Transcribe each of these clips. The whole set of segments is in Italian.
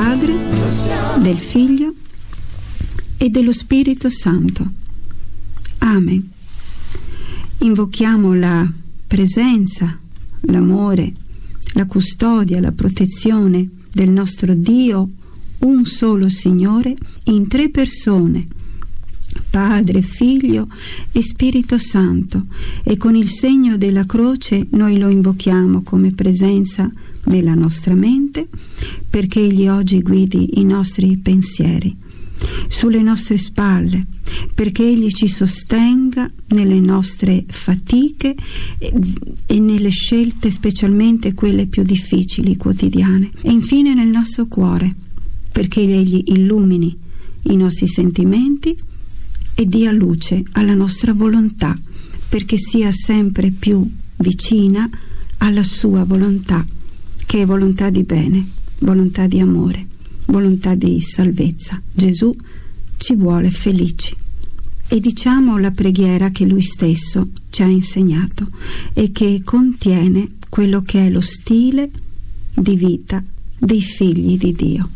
Padre, del Figlio e dello Spirito Santo. Amen. Invochiamo la presenza, l'amore, la custodia, la protezione del nostro Dio, un solo Signore, in 3 persone, Padre, Figlio e Spirito Santo, e con il segno della croce noi lo invochiamo come presenza nella nostra mente, perché Egli oggi guidi i nostri pensieri, sulle nostre spalle, perché Egli ci sostenga nelle nostre fatiche e nelle scelte, specialmente quelle più difficili, quotidiane, e infine nel nostro cuore, perché Egli illumini i nostri sentimenti e dia luce alla nostra volontà, perché sia sempre più vicina alla sua volontà, che è volontà di bene, volontà di amore, volontà di salvezza. Gesù ci vuole felici. E diciamo la preghiera che Lui stesso ci ha insegnato e che contiene quello che è lo stile di vita dei figli di Dio.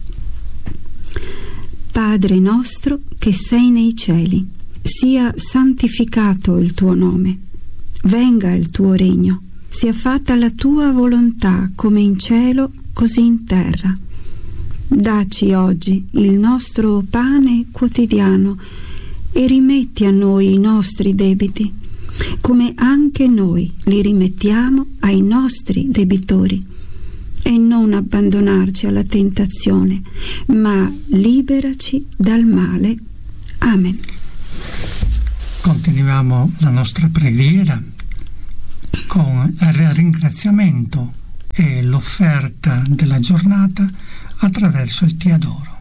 Padre nostro che sei nei cieli, sia santificato il tuo nome, venga il tuo regno, sia fatta la tua volontà come in cielo così in terra. Dacci oggi il nostro pane quotidiano e rimetti a noi i nostri debiti, come anche noi li rimettiamo ai nostri debitori. E non abbandonarci alla tentazione, ma liberaci dal male. Amen. Continuiamo la nostra preghiera con il ringraziamento e l'offerta della giornata attraverso il Ti adoro.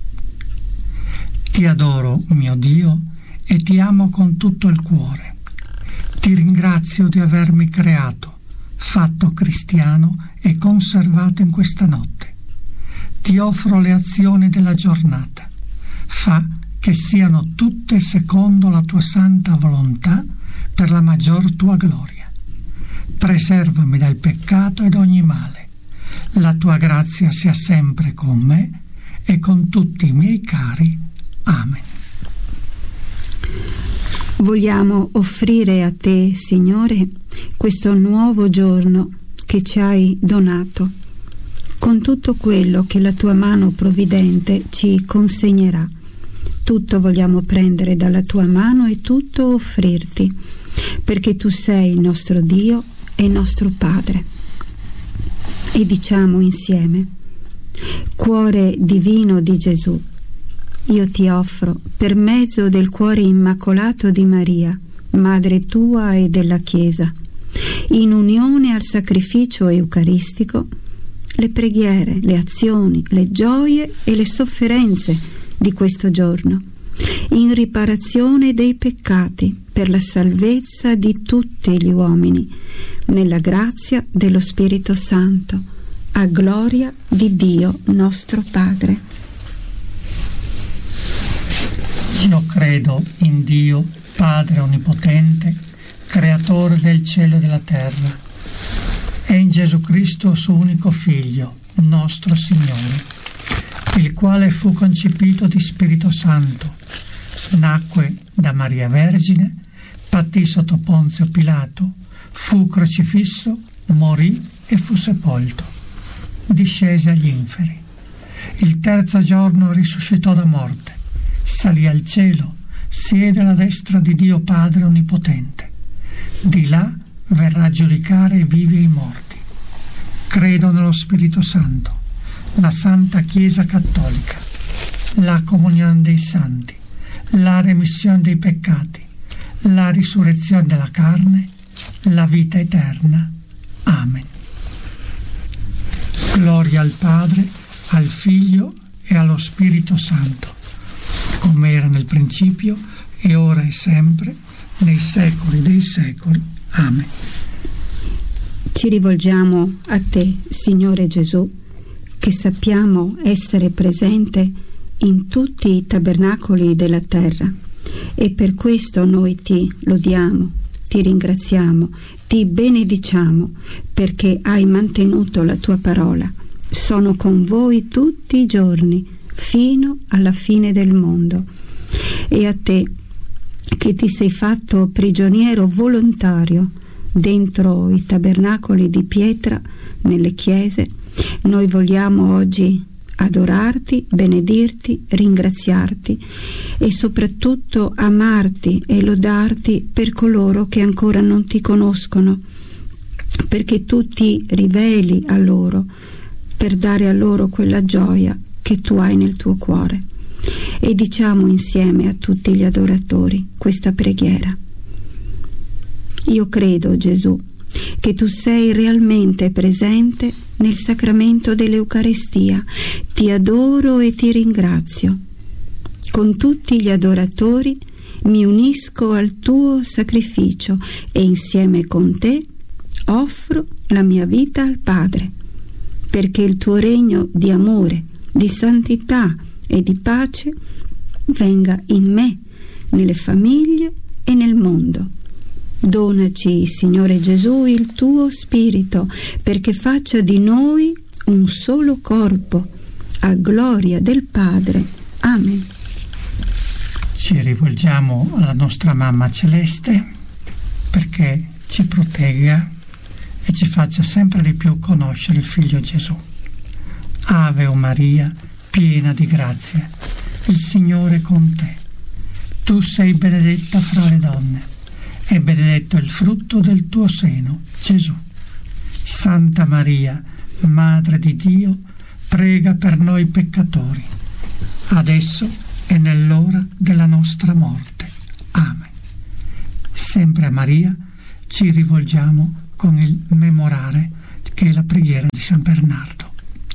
Ti adoro, mio Dio, e ti amo con tutto il cuore. Ti ringrazio di avermi creato, fatto cristiano e conservato in questa notte. Ti offro le azioni della giornata. Fa che siano tutte secondo la tua santa volontà per la maggior tua gloria. Preservami dal peccato ed ogni male. La tua grazia sia sempre con me e con tutti i miei cari. Amen. Vogliamo offrire a te, Signore, questo nuovo giorno che ci hai donato, con tutto quello che la tua mano provvidente ci consegnerà. Tutto vogliamo prendere dalla tua mano e tutto offrirti, perché tu sei il nostro Dio e il nostro Padre. E diciamo insieme: Cuore divino di Gesù, io ti offro, per mezzo del cuore immacolato di Maria, Madre tua e della Chiesa, in unione al sacrificio eucaristico, le preghiere, le azioni, le gioie e le sofferenze di questo giorno, in riparazione dei peccati, per la salvezza di tutti gli uomini, nella grazia dello Spirito Santo, a gloria di Dio nostro Padre. Io credo in Dio, Padre Onnipotente, Creatore del cielo e della terra, e in Gesù Cristo, suo unico Figlio, nostro Signore, il quale fu concepito di Spirito Santo, nacque da Maria Vergine, patì sotto Ponzio Pilato, fu crocifisso, morì e fu sepolto, discese agli inferi. Il terzo giorno risuscitò da morte, salì al cielo, siede alla destra di Dio Padre Onnipotente. Di là verrà a giudicare i vivi e i morti. Credo nello Spirito Santo, la Santa Chiesa Cattolica, la comunione dei santi, la remissione dei peccati, la risurrezione della carne, la vita eterna. Amen. Gloria al Padre, al Figlio e allo Spirito Santo, come era nel principio, e ora e sempre, nei secoli dei secoli. Amen. Ci rivolgiamo a te, Signore Gesù, che sappiamo essere presente in tutti i tabernacoli della terra, e per questo noi ti lodiamo, ti ringraziamo, ti benediciamo, perché hai mantenuto la tua parola, sono con voi tutti i giorni, fino alla fine del mondo. E a te, che ti sei fatto prigioniero volontario dentro i tabernacoli di pietra, nelle chiese, noi vogliamo oggi adorarti, benedirti, ringraziarti e soprattutto amarti e lodarti per coloro che ancora non ti conoscono, perché tu ti riveli a loro per dare a loro quella gioia che tu hai nel tuo cuore. E diciamo insieme a tutti gli adoratori questa preghiera. Io credo, Gesù, che tu sei realmente presente nel sacramento dell'Eucarestia. Ti adoro e ti ringrazio. Con tutti gli adoratori mi unisco al tuo sacrificio e insieme con te offro la mia vita al Padre, perché il tuo regno di amore, di santità e di pace venga in me, nelle famiglie e nel mondo. Donaci, Signore Gesù, il tuo Spirito, perché faccia di noi un solo corpo, a gloria del Padre. Amen. Ci rivolgiamo alla nostra Mamma Celeste perché ci protegga e ci faccia sempre di più conoscere il Figlio Gesù. Ave o Maria, piena di grazia, il Signore è con te. Tu sei benedetta fra le donne e benedetto il frutto del tuo seno, Gesù. Santa Maria, Madre di Dio, prega per noi peccatori, adesso e nell'ora della nostra morte. Amen. Sempre a Maria ci rivolgiamo con il memorare, che è la preghiera di San Bernardo.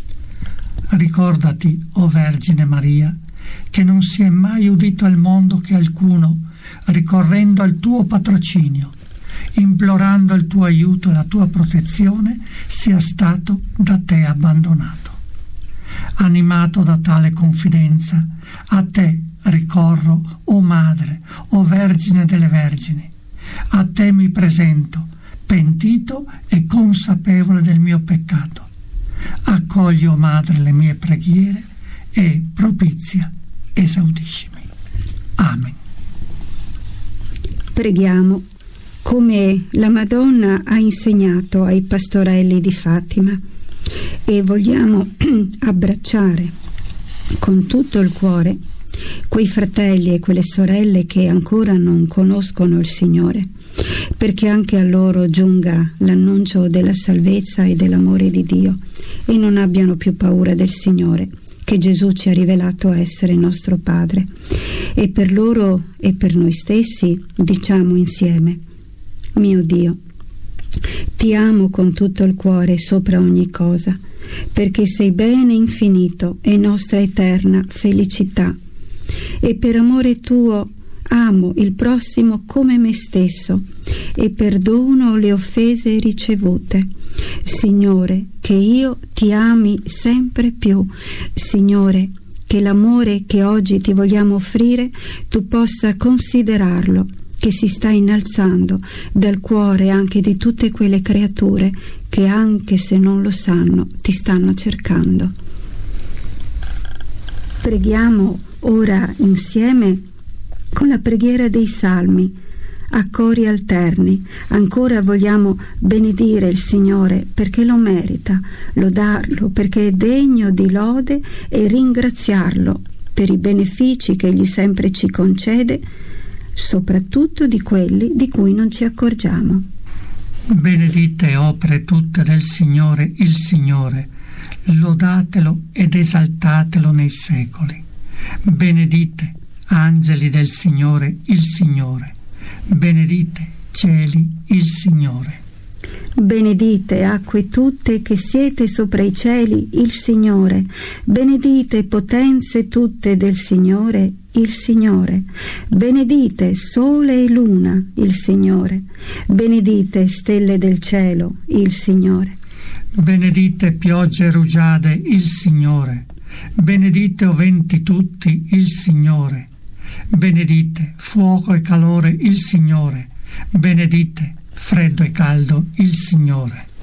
Ricordati, o Vergine Maria, che non si è mai udito al mondo che alcuno, ricorrendo al tuo patrocinio, implorando il tuo aiuto e la tua protezione, sia stato da te abbandonato. Animato da tale confidenza, a te ricorro, o Madre, o Vergine delle Vergini. A te mi presento, pentito e consapevole del mio peccato. Accogli, o Madre, le mie preghiere e propizia esaudiscimi. Amen. Preghiamo come la Madonna ha insegnato ai pastorelli di Fatima e vogliamo abbracciare con tutto il cuore quei fratelli e quelle sorelle che ancora non conoscono il Signore, perché anche a loro giunga l'annuncio della salvezza e dell'amore di Dio e non abbiano più paura del Signore, che Gesù ci ha rivelato essere nostro Padre. E per loro e per noi stessi diciamo insieme: mio Dio, ti amo con tutto il cuore sopra ogni cosa, perché sei bene infinito e nostra eterna felicità. E per amore tuo amo il prossimo come me stesso e perdono le offese ricevute. Signore, che io ti ami sempre più. Signore, che l'amore che oggi ti vogliamo offrire tu possa considerarlo, che si sta innalzando dal cuore anche di tutte quelle creature che, anche se non lo sanno, ti stanno cercando. Preghiamo ora insieme con la preghiera dei Salmi a cori alterni. Ancora vogliamo benedire il Signore perché lo merita, lodarlo perché è degno di lode e ringraziarlo per i benefici che egli sempre ci concede, soprattutto di quelli di cui non ci accorgiamo. Benedite opere tutte del Signore il Signore, lodatelo ed esaltatelo nei secoli. Benedite angeli del Signore il Signore, benedite cieli il Signore. Benedite acque tutte che siete sopra i cieli il Signore, benedite potenze tutte del Signore il Signore, benedite sole e luna il Signore, benedite stelle del cielo il Signore. Benedite piogge e rugiade il Signore, benedite o venti tutti il Signore, benedite fuoco e calore il Signore, benedite freddo e caldo il Signore.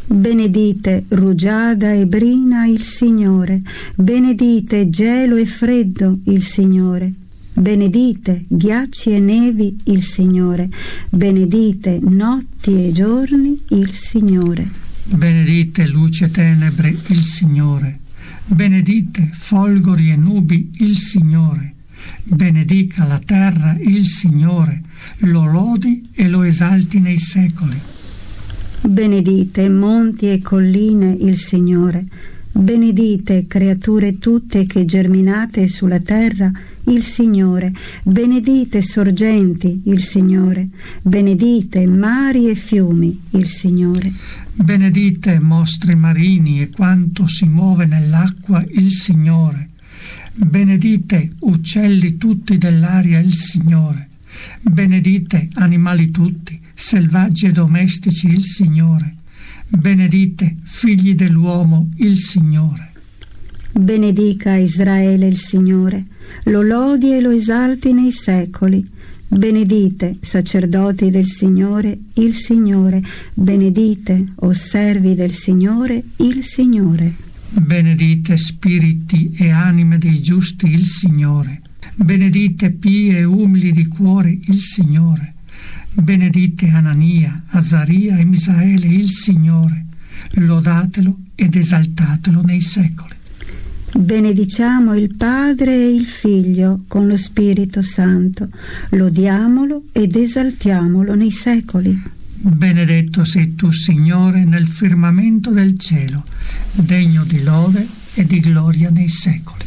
Benedite rugiada e brina il Signore, benedite gelo e freddo il Signore, benedite ghiacci e nevi il Signore, benedite notti e giorni il Signore. Benedite luce e tenebre il Signore, benedite folgori e nubi il Signore, benedica la terra il Signore, lo lodi e lo esalti nei secoli. Benedite monti e colline il Signore, benedite creature tutte che germinate sulla terra il Signore, benedite sorgenti il Signore, benedite mari e fiumi il Signore. Benedite mostri marini e quanto si muove nell'acqua il Signore, benedite uccelli tutti dell'aria il Signore, benedite animali tutti, selvaggi e domestici il Signore, benedite figli dell'uomo il Signore. Benedica Israele il Signore, lo lodi e lo esalti nei secoli. Benedite sacerdoti del Signore il Signore, benedite o servi del Signore il Signore. Benedite spiriti e anime dei giusti il Signore, benedite pie e umili di cuore il Signore, benedite Anania, Azaria e Misaele il Signore, lodatelo ed esaltatelo nei secoli. Benediciamo il Padre e il Figlio con lo Spirito Santo, lodiamolo ed esaltiamolo nei secoli. Benedetto sei tu, Signore, nel firmamento del cielo, degno di lode e di gloria nei secoli.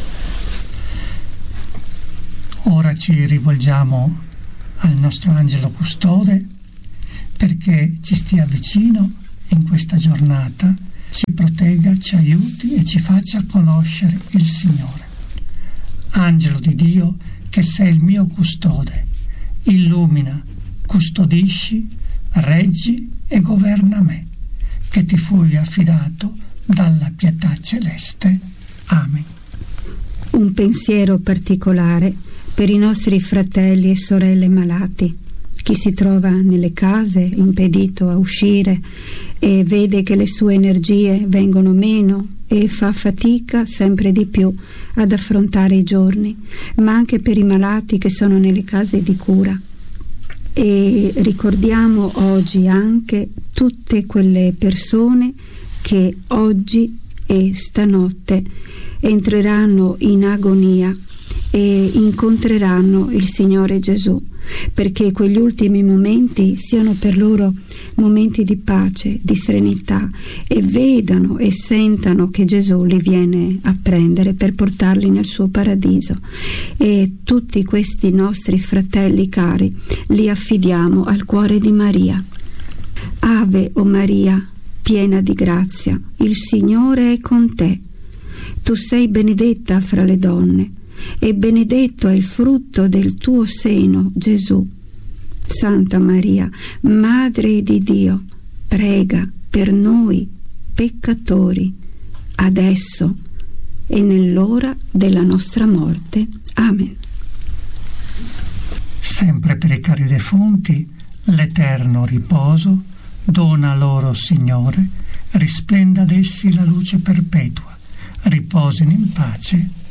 Ora ci rivolgiamo al nostro angelo custode perché ci stia vicino in questa giornata, ci protegga, ci aiuti e ci faccia conoscere il Signore. Angelo di Dio, che sei il mio custode, illumina, custodisci, reggi e governa me, che ti fui affidato dalla pietà celeste. Amen. Un pensiero particolare per i nostri fratelli e sorelle malati, chi si trova nelle case impedito a uscire e vede che le sue energie vengono meno e fa fatica sempre di più ad affrontare i giorni, ma anche per i malati che sono nelle case di cura. E ricordiamo oggi anche tutte quelle persone che oggi e stanotte entreranno in agonia e incontreranno il Signore Gesù, perché quegli ultimi momenti siano per loro momenti di pace, di serenità, e vedano e sentano che Gesù li viene a prendere per portarli nel suo paradiso. E tutti questi nostri fratelli cari li affidiamo al cuore di Maria. Ave o Maria, piena di grazia, il Signore è con te. Tu sei benedetta fra le donne, e benedetto è il frutto del tuo seno, Gesù. Santa Maria, Madre di Dio, prega per noi peccatori, adesso e nell'ora della nostra morte. Amen. Sempre per i cari defunti, l'eterno riposo dona loro, Signore, risplenda ad essi la luce perpetua, riposino in pace.